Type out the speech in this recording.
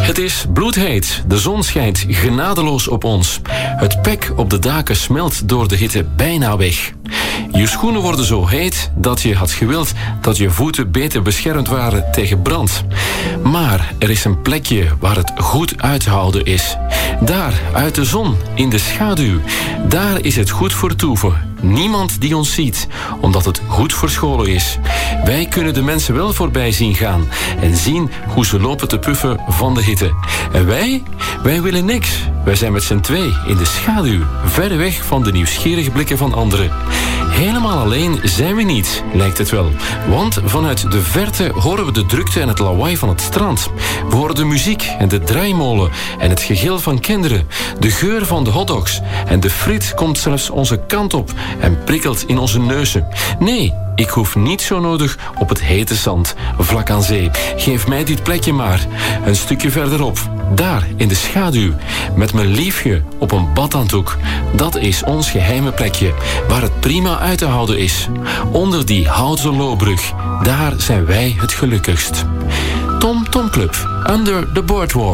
Het is bloedheet. De zon schijnt genadeloos op ons. Het pek op de daken smelt door de hitte bijna weg. Je schoenen worden zo heet dat je had gewild dat je voeten beter beschermd waren tegen brand. Maar er is een plekje waar het goed uit te houden is. Daar, uit de zon, in de schaduw. Daar is het goed voor toeven. Niemand die ons ziet, omdat het goed verscholen is. Wij kunnen de mensen wel voorbij zien gaan en zien hoe ze lopen te puffen van de hitte. En wij willen niks. Wij zijn met z'n twee in de schaduw, ver weg van de nieuwsgierige blikken van anderen. Helemaal alleen zijn we niet, lijkt het wel. Want vanuit de verte horen we de drukte en het lawaai van het strand. We horen de muziek en de draaimolen en het gegil van kinderen. De geur van de hotdogs en de friet komt zelfs onze kant op en prikkelt in onze neuzen. Nee, ik hoef niet zo nodig op het hete zand, vlak aan zee. Geef mij dit plekje maar, een stukje verderop. Daar, in de schaduw, met mijn liefje op een badhanddoek. Dat is ons geheime plekje, waar het prima uit te houden is. Onder die houten loopbrug, daar zijn wij het gelukkigst. Tom Tom Club, Under the Boardwalk.